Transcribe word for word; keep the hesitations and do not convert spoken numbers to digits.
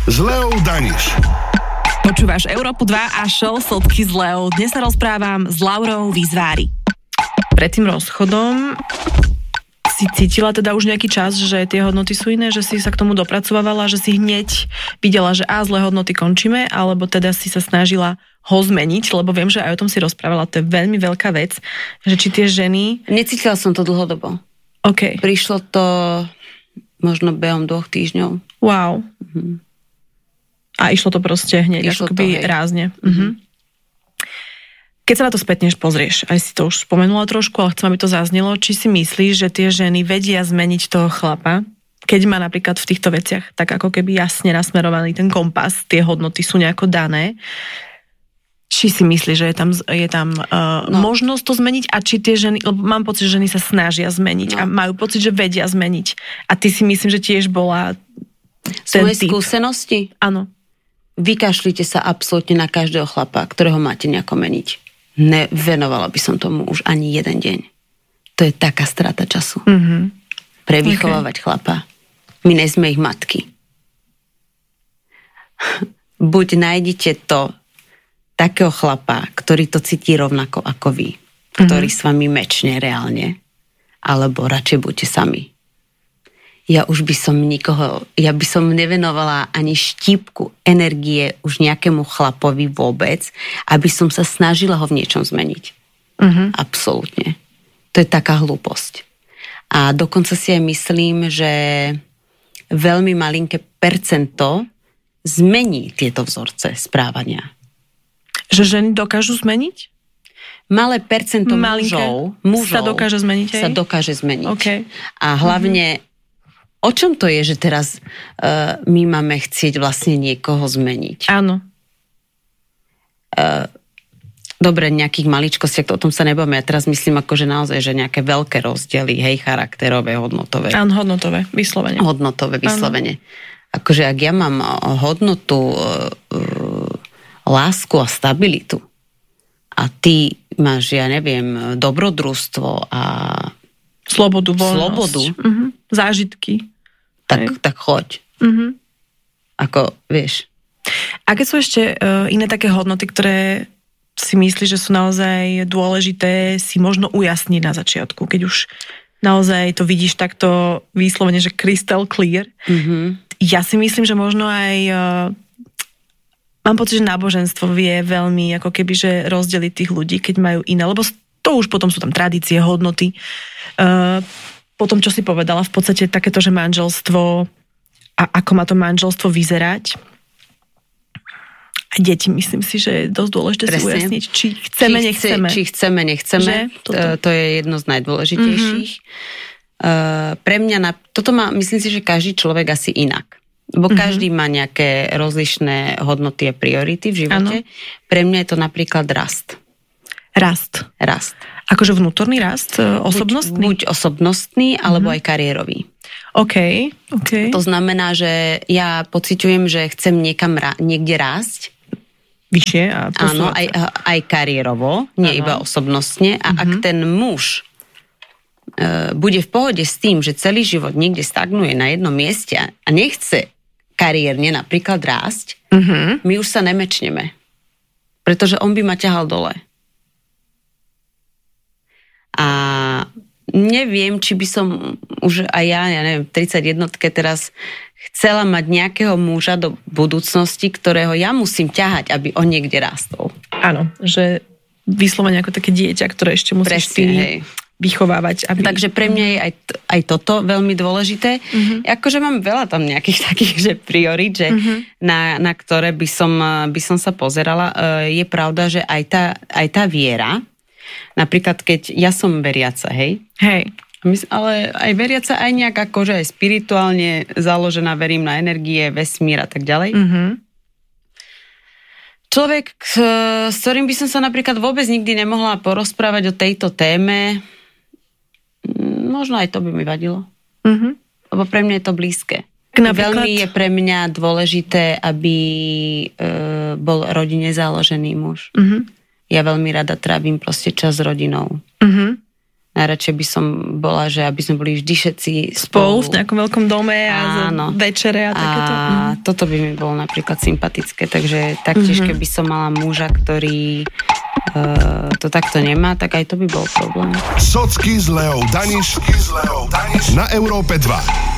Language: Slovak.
s Leou Daniš. Počúvaš Európu dva a show Sotky s Leou. Dnes sa rozprávam s Laurou Výzvári. Pred tým rozchodom si cítila teda už nejaký čas, že tie hodnoty sú iné, že si sa k tomu dopracovávala, že si hneď videla, že á, zlé hodnoty končíme, alebo teda si sa snažila ho zmeniť, lebo viem, že aj o tom si rozprávala, to je veľmi veľká vec, že či tie ženy... Necítila som to dlhodobo. OK. Prišlo to možno behom dvoch týždňov. Wow. Mhm. A išlo to proste hneď, išlo ako keby to, rázne. Mhm. Keď sa na to spätne pozrieš, aj si to už spomenula trošku, ale chcem, aby to zaznelo, či si myslíš, že tie ženy vedia zmeniť toho chlapa, keď má napríklad v týchto veciach tak ako keby jasne nasmerovaný ten kompas, tie hodnoty sú nejako dané. Či si myslíš, že je tam, je tam uh, no. možnosť to zmeniť a či tie ženy, lebo mám pocit, že ženy sa snažia zmeniť no. a majú pocit, že vedia zmeniť. A ty si myslím, že tiež bola z mojej skúsenosti? Áno. Vykašlite sa absolútne na každého chlapa, ktorého máte nejako meniť. Nevenovala by som tomu už ani jeden deň. To je taká strata času. Mm-hmm. Prevychovávať okay. chlapa. My nie sme ich matky. Buď nájdete to takého chlapa, ktorý to cíti rovnako ako vy, ktorý mm-hmm. s vami mečne reálne, alebo radšej buďte sami. Ja už by som nikoho, ja by som nevenovala ani štípku energie už nejakému chlapovi vôbec, aby som sa snažila ho v niečom zmeniť. Mm-hmm. Absolútne. To je taká hlúposť. A dokonca si aj myslím, že veľmi malinké percento zmení tieto vzorce správania. Že ženy dokážu zmeniť? Malé percento mužov, mužov sa dokáže zmeniť. Aj? Sa dokáže zmeniť. Okay. A hlavne, mm-hmm. o čom to je, že teraz uh, my máme chcieť vlastne niekoho zmeniť? Áno. Uh, dobre, nejakých maličkostiach, o tom sa nebavíme. Ja teraz myslím akože naozaj, že nejaké veľké rozdiely, hej, charakterové, hodnotové. Áno, hodnotové, vyslovene. Hodnotové, vyslovene. Áno. Akože ak ja mám hodnotu uh, uh, lásku a stabilitu a ty máš, ja neviem, dobrodružstvo a slobodu, voľnosť. Slobodu. Uh-huh. Zážitky. Tak, tak choď. Uh-huh. Ako, vieš. Aké sú ešte uh, iné také hodnoty, ktoré si myslíš, že sú naozaj dôležité si možno ujasniť na začiatku, keď už naozaj to vidíš takto výslovene, že crystal clear. Uh-huh. Ja si myslím, že možno aj uh, mám pocit, že náboženstvo vie veľmi ako keby, že rozdeliť tých ľudí, keď majú iné, lebo to už potom sú tam tradície, hodnoty. Uh, potom, čo si povedala, v podstate takéto, že manželstvo a ako má to manželstvo vyzerať. A deti, myslím si, že je dosť dôležité si ujasniť, či chceme, či chce, nechceme. Či chceme, nechceme. To, to je jedno z najdôležitejších. Mm-hmm. Uh, pre mňa, na, toto má, myslím si, že každý človek asi inak. Lebo mm-hmm. každý má nejaké rozlišné hodnoty a priority v živote. Ano. Pre mňa je to napríklad rast. Rast. Rast. Akože vnútorný rast? Osobnostný? Buď, buď osobnostný, alebo mm-hmm. aj kariérový. OK, OK. To znamená, že ja pociťujem, že chcem niekam ra- niekde rásť. Vyššie a posúvať. Áno, aj, aj kariérovo, nie ano. Iba osobnostne. A mm-hmm. ak ten muž uh, bude v pohode s tým, že celý život niekde stagnuje na jednom mieste a nechce kariérne napríklad rásť, mm-hmm. my už sa nemečneme. Pretože on by ma ťahal dole. A neviem, či by som už aj ja, ja neviem, v tridsaťjednotke teraz chcela mať nejakého muža do budúcnosti, ktorého ja musím ťahať, aby on niekde rástol. Áno, že vyslovene ako také dieťa, ktoré ešte musíš Presne, ty hej. vychovávať. Aby... Takže pre mňa je aj, aj toto veľmi dôležité. Mm-hmm. Akože mám veľa tam nejakých takých že priorit, že mm-hmm. na, na ktoré by som, by som sa pozerala. Je pravda, že aj tá, aj tá viera, napríklad keď ja som veriaca, hej? Hej. Ale aj veriaca aj nejak akože aj spirituálne založená, verím na energie, vesmír a tak ďalej. Mm-hmm. Človek, s ktorým by som sa napríklad vôbec nikdy nemohla porozprávať o tejto téme, možno aj to by mi vadilo. Mm-hmm. Lebo pre mňa je to blízke. Napríklad... Veľmi je pre mňa dôležité, aby e, bol rodine založený muž. Mm-hmm. Ja veľmi rada trávim proste čas s rodinou. Mm-hmm. Najradšej by som bola, že aby sme boli vždy všetci spolu. spolu V nejakom veľkom dome a áno. večere a takéto. A toto by mi bolo napríklad sympatické, takže taktiež, mm-hmm. keby som mala muža, ktorý uh, to takto nemá, tak aj to by bol problém. Socky s Leou Daniš na Európe dva.